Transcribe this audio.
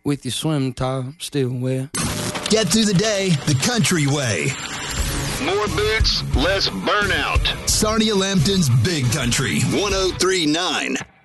with your swim top still wet. Get through the day the country way. More boots, less burnout. Sarnia Lambton's Big Country 103.9.